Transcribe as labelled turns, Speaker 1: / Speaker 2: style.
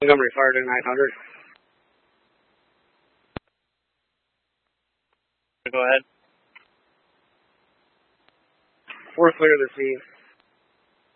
Speaker 1: Montgomery Fire to 900. Go ahead. 4 clear of the scene.